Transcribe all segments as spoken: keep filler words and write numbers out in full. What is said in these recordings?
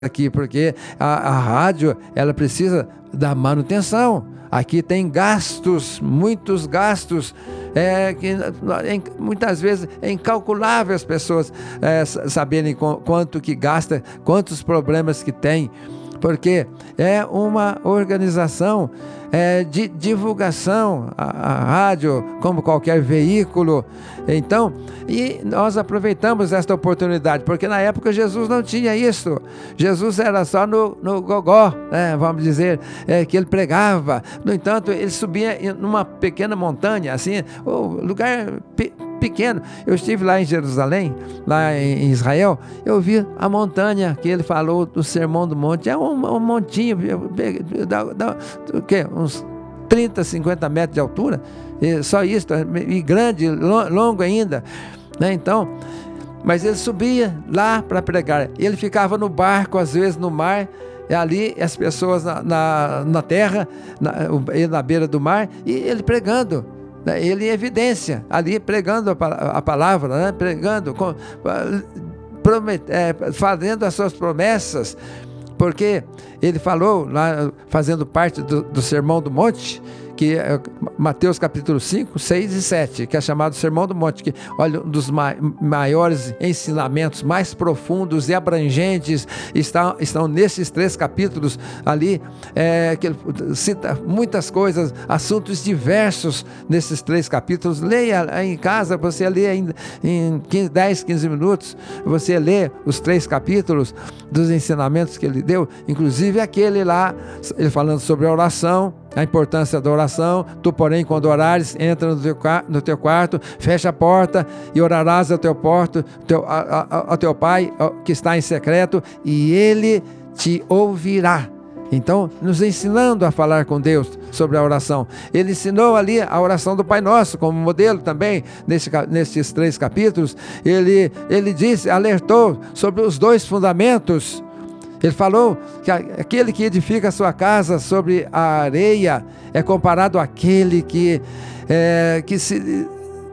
aqui, porque a, a rádio, ela precisa da manutenção. Aqui tem gastos, muitos gastos, é, que em, muitas vezes é incalculável as pessoas é, saberem quanto que gasta, quantos problemas que tem, porque é uma organização é, de divulgação, a, a rádio, como qualquer veículo. Então, e nós aproveitamos esta oportunidade, porque na época Jesus não tinha isso. Jesus era só no, no gogó, né, vamos dizer, é, que ele pregava. No entanto, ele subia numa pequena montanha, assim, o lugar pe- pequeno. Eu estive lá em Jerusalém, lá em Israel, eu vi a montanha que ele falou do Sermão do Monte. É um, um montinho, dá, dá, o quê? Uns trinta, cinquenta metros de altura, e só isso, e grande, longo ainda, né? Então, mas ele subia lá para pregar. Ele ficava no barco, às vezes no mar, e ali as pessoas na, na, na terra, na, ele na beira do mar, e ele pregando. Ele em evidência, ali pregando a, a palavra, né? Pregando, com, promet, é, fazendo as suas promessas, porque ele falou, lá, fazendo parte do, do Sermão do Monte, que é Mateus capítulo cinco, seis e sete, que é chamado Sermão do Monte, que, olha, um dos ma- maiores ensinamentos, mais profundos e abrangentes, estão, estão nesses três capítulos ali, é, que ele cita muitas coisas, assuntos diversos nesses três capítulos. Leia em casa, você lê em, em quinze, dez, quinze minutos, você lê os três capítulos dos ensinamentos que ele deu, inclusive aquele lá, ele falando sobre a oração, a importância da oração. Tu, porém, quando orares, entra no teu, no teu quarto, fecha a porta e orarás ao teu, porto, teu, a, a, ao teu pai que está em secreto, e ele te ouvirá. Então, nos ensinando a falar com Deus sobre a oração. Ele ensinou ali a oração do Pai Nosso como modelo também, nesse, nesses três capítulos. Ele, ele disse, alertou sobre os dois fundamentos. Ele falou que aquele que edifica a sua casa sobre a areia é comparado àquele que, é, que se...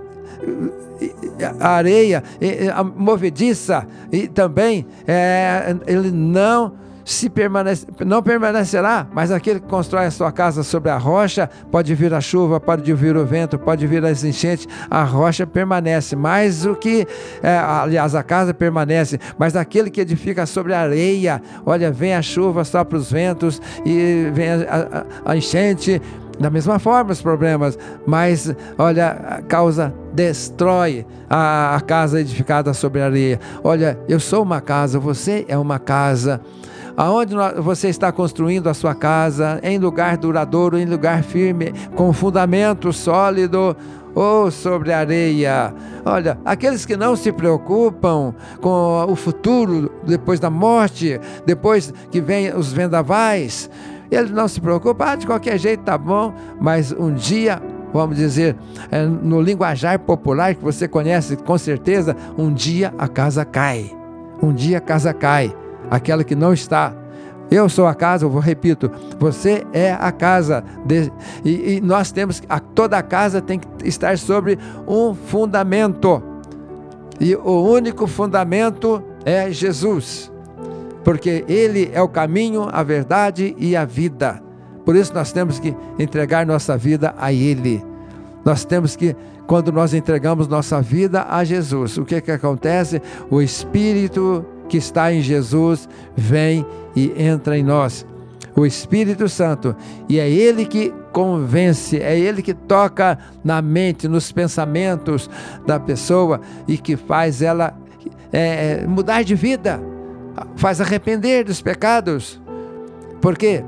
a areia a movediça, e também é, ele não se permanece, não permanecerá, mas aquele que constrói a sua casa sobre a rocha, pode vir a chuva, pode vir o vento, pode vir as enchentes, a rocha permanece. Mais o que, é, aliás, a casa permanece, mas aquele que edifica sobre a areia, olha, vem a chuva, sopra os ventos e vem a, a, a enchente. Da mesma forma os problemas, mas olha, a causa destrói a, a casa edificada sobre a areia. Olha, eu sou uma casa, você é uma casa. Aonde você está construindo a sua casa? Em lugar duradouro, em lugar firme, com fundamento sólido, ou sobre a areia? Olha, aqueles que não se preocupam com o futuro depois da morte, depois que vem os vendavais, ele não se preocupa, ah, de qualquer jeito tá bom, mas um dia, vamos dizer, é, no linguajar popular que você conhece com certeza, um dia a casa cai, um dia a casa cai, aquela que não está. Eu sou a casa, eu vou, repito, você é a casa, de, e, e nós temos, a, toda a casa tem que estar sobre um fundamento, e o único fundamento é Jesus, porque Ele é o caminho, a verdade e a vida. Por isso nós temos que entregar nossa vida a Ele. Nós temos que, quando nós entregamos nossa vida a Jesus, o que que acontece? O Espírito que está em Jesus vem e entra em nós. O Espírito Santo. E é Ele que convence, é Ele que toca na mente, nos pensamentos da pessoa e que faz ela é, mudar de vida, faz arrepender dos pecados. Por quê?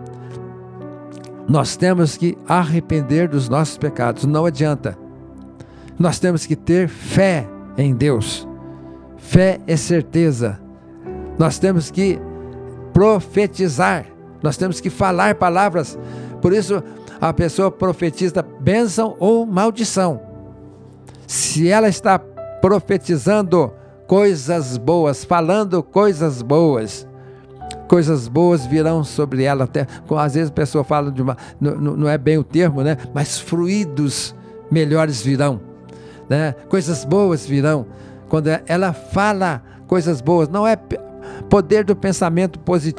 Nós temos que arrepender dos nossos pecados, não adianta. Nós temos que ter fé em Deus. Fé é certeza. Nós temos que profetizar, nós temos que falar palavras. Por isso a pessoa profetiza bênção ou maldição. Se ela está profetizando coisas boas, falando coisas boas, coisas boas virão sobre ela. Até, às vezes a pessoa fala de uma, não, não é bem o termo, né? Mas fluidos melhores virão, né? Coisas boas virão. Quando ela fala coisas boas, não é Poder do pensamento positivo.